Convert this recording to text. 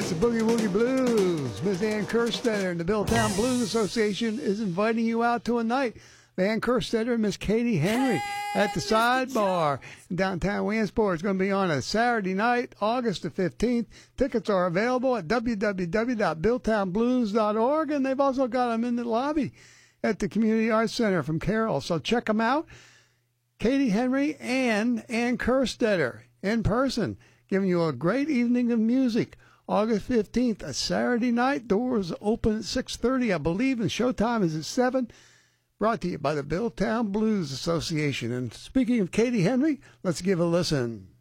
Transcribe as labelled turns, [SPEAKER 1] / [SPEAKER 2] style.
[SPEAKER 1] That's the Boogie Woogie Blues. Miss Ann Kerstetter and the Billtown Blues Association is inviting you out to a night. Ann Kerstetter and Miss Katie Henry at the Sidebar in downtown Williamsport. It's going to be on a Saturday night, August the 15th. Tickets are available at www.billtownblues.org, and they've also got them in the lobby at the Community Arts Center from Carroll. So check them out. Katie Henry and Ann Kerstetter in person, giving you a great evening of music. August 15th, a Saturday night. Doors open at 6:30, I believe, and showtime is at 7. Brought to you by the Billtown Blues Association. And speaking of Katie Henry, let's give a listen.